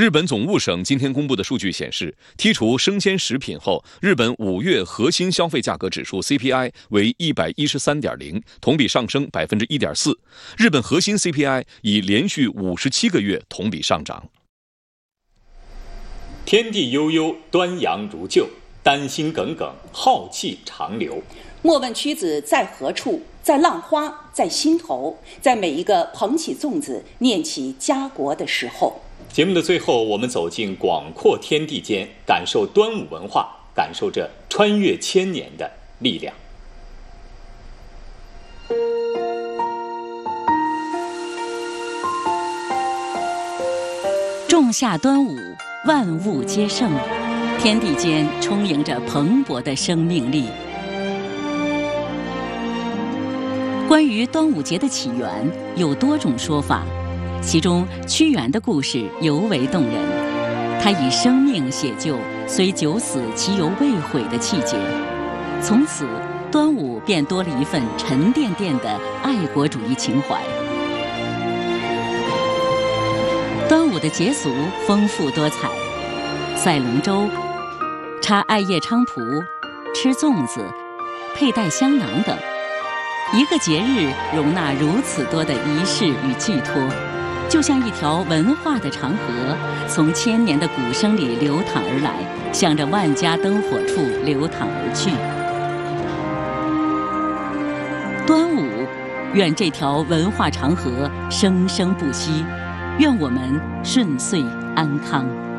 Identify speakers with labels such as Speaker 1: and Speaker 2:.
Speaker 1: 日本总务省今天公布的数据显示，剔除生鲜食品后，日本5月核心消费价格指数 CPI 为 113.0， 同比上升 1.4%。日本核心 CPI 已连续57个月同比上涨。
Speaker 2: 天地悠悠，端阳如旧，丹心耿耿，浩气长流。
Speaker 3: 莫问屈子在何处，在浪花，在心头，在每一个捧起粽子、念起家国的时候。
Speaker 2: 节目的最后，我们走进广阔天地间，感受端午文化，感受着穿越千年的力量。
Speaker 4: 仲夏端午，万物皆盛，天地间充盈着蓬勃的生命力。关于端午节的起源，有多种说法。其中屈原的故事尤为动人，他以生命写就虽九死其犹未悔的气节，从此端午便多了一份沉甸甸的爱国主义情怀。端午的节俗丰富多彩，赛龙舟、插艾叶菖蒲、吃粽子、佩戴香囊等，一个节日容纳如此多的仪式与寄托，就像一条文化的长河，从千年的鼓声里流淌而来，向着万家灯火处流淌而去。端午，愿这条文化长河生生不息，愿我们顺遂安康。